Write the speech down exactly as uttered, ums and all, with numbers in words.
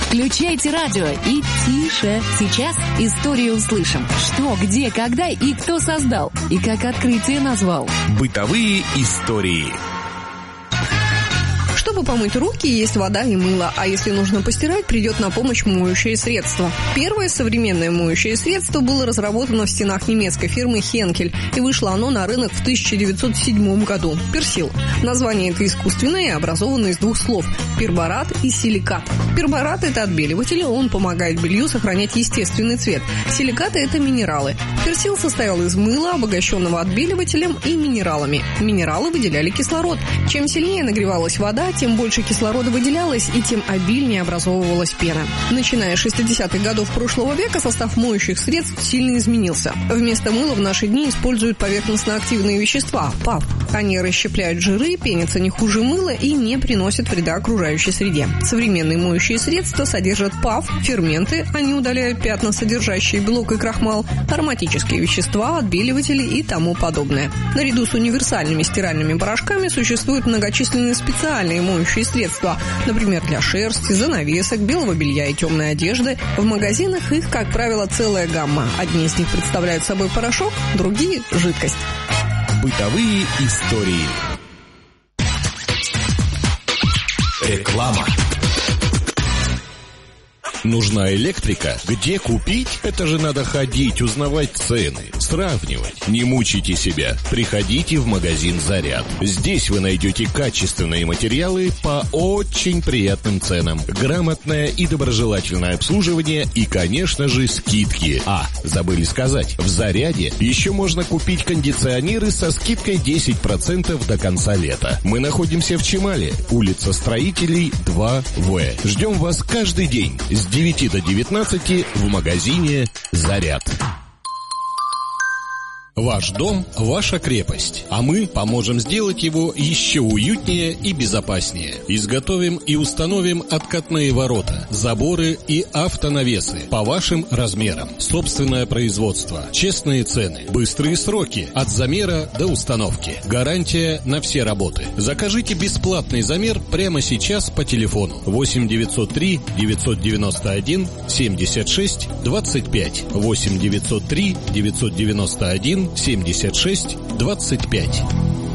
Включайте радио и тише. Сейчас историю услышим. Что, где, когда и кто создал. И как открытие назвал. Бытовые истории. Чтобы помыть руки, есть вода и мыло, а если нужно постирать, придет на помощь моющее средство. Первое современное моющее средство было разработано в стенах немецкой фирмы «Хенкель», и вышло оно на рынок в тысяча девятьсот седьмом году. Персил. Название это искусственное и образовано из двух слов – перборат и силикат. Перборат – это отбеливатель, он помогает белью сохранять естественный цвет. Силикаты – это минералы. Персил состоял из мыла, обогащенного отбеливателем и минералами. Минералы выделяли кислород. Чем сильнее нагревалась вода, тем больше кислорода выделялось и тем обильнее образовывалась пена. Начиная с шестидесятых годов прошлого века состав моющих средств сильно изменился. Вместо мыла в наши дни используют поверхностно-активные вещества – ПАВ. Они расщепляют жиры, пенятся не хуже мыла и не приносят вреда окружающей среде. Современные моющие средства содержат ПАВ, ферменты, они удаляют пятна, содержащие белок и крахмал, ароматические вещества, отбеливатели и тому подобное. Наряду с универсальными стиральными порошками существуют многочисленные специальные моющие средства, например, для шерсти, занавесок, белого белья и темной одежды. В магазинах их, как правило, целая гамма. Одни из них представляют собой порошок, другие – жидкость. Бытовые истории. Реклама. Нужна электрика? Где купить? Это же надо ходить, узнавать цены, сравнивать. Не мучайте себя. Приходите в магазин «Заряд». Здесь вы найдете качественные материалы по очень приятным ценам, грамотное и доброжелательное обслуживание и, конечно же, скидки. А, забыли сказать, в «Заряде» еще можно купить кондиционеры со скидкой десять процентов до конца лета. Мы находимся в Чемале, улица Строителей, два В. Ждем вас каждый день с девяти до девятнадцати в магазине «Заряд». Ваш дом – ваша крепость, а мы поможем сделать его еще уютнее и безопаснее. Изготовим и установим откатные ворота, заборы и автонавесы по вашим размерам. Собственное производство, честные цены, быстрые сроки от замера до установки. Гарантия на все работы. Закажите бесплатный замер прямо сейчас по телефону восемь девятьсот три девятьсот девяносто один семьдесят шесть двадцать пять восемь девятьсот три девятьсот девяносто один семьдесят шесть двадцать пять.